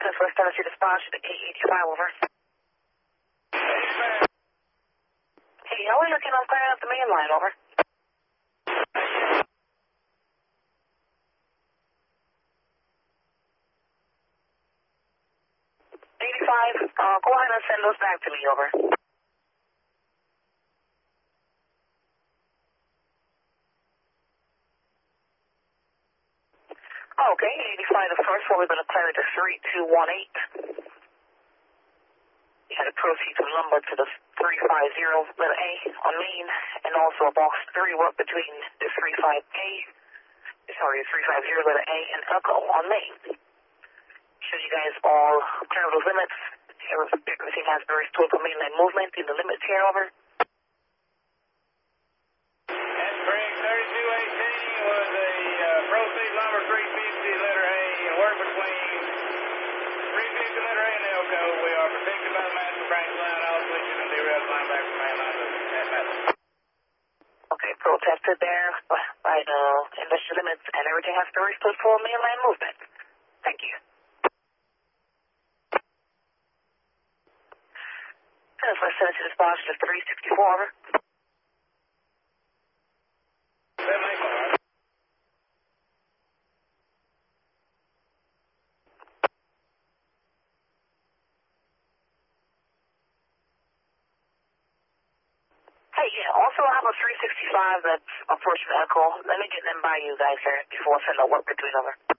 First Tennessee dispatch to 885, over. Hey, how are we looking? I'm clearing up the main line, over. 85, go ahead and send those back to me, over. Okay, 85, the first one, we're going to clear it to 3218. You had to proceed from Lumber to the 350 letter A on Main, and also a box 3 work between the 350 letter A and Echo on Main. Should you guys all clear those limits, everything has very total mainline movement in the limits here, over. That's correct. 3218 was a proceed Lumber 350 letter A and work between 350 letter A and Elko. We are protected by the master branch line. All switches and derail the line back from main line at Master. Okay, protested there by the industrial limits, and everything has very full mainline movement. Thank you. First Tennessee dispatch to 364, over. 784. Hey, yeah, also I have a 365 that's approaching Echo. Let me get them by you guys here before I send a work between, over.